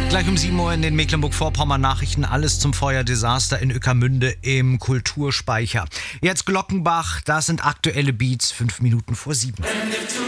Gleich um 7 Uhr in den Mecklenburg-Vorpommern Nachrichten. Alles zum Feuerdesaster in Ueckermünde im Kulturspeicher. Jetzt Glockenbach, das sind aktuelle Beats, 5 Minuten vor 7.